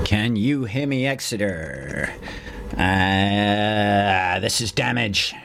Can you hear me, Exeter? This is Damage.